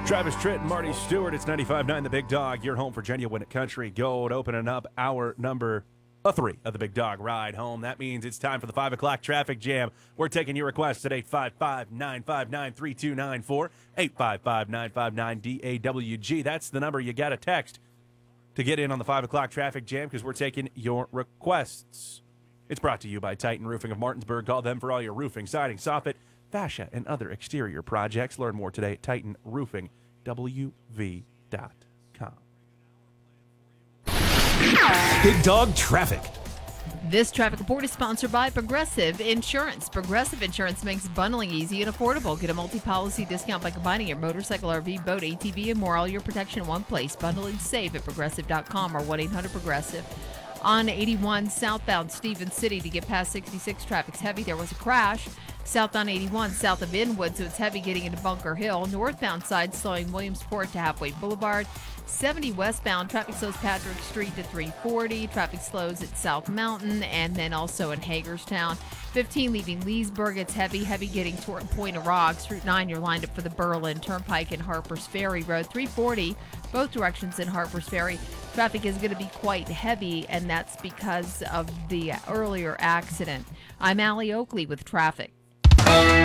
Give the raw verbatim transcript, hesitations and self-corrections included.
Travis Tritt and Marty Stewart. It's ninety-five point nine The Big Dog. Your home for genuine country gold. Opening up hour number uh, three of the Big Dog Ride Home. That means it's time for the five o'clock traffic jam. We're taking your requests at eight five five, nine five nine, three two nine four, eight five five, nine five nine, D A W G. That's the number you got to text to get in on the five o'clock traffic jam because we're taking your requests. It's brought to you by Titan Roofing of Martinsburg. Call them for all your roofing, siding, soffit, fascia, and other exterior projects. Learn more today at Titan Roofing W V dot com. Big Dog Traffic. This traffic report is sponsored by Progressive Insurance. Progressive Insurance makes bundling easy and affordable. Get a multi-policy discount by combining your motorcycle, R V, boat, A T V, and more. All your protection in one place. Bundling save at progressive dot com or one eight hundred progressive. On eighty-one southbound Stevens City to get past sixty-six, traffic's heavy. There was a crash. South on eighty-one, south of Inwood, so it's heavy getting into Bunker Hill. Northbound side slowing Williamsport to Halfway Boulevard. seventy westbound, traffic slows Patrick Street to three forty. Traffic slows at South Mountain and then also in Hagerstown. fifteen leaving Leesburg, it's heavy, heavy getting toward Point of Rocks. Route nine, you're lined up for the Berlin Turnpike and Harpers Ferry Road. three forty, both directions in Harpers Ferry. Traffic is going to be quite heavy, and that's because of the earlier accident. I'm Allie Oakley with traffic.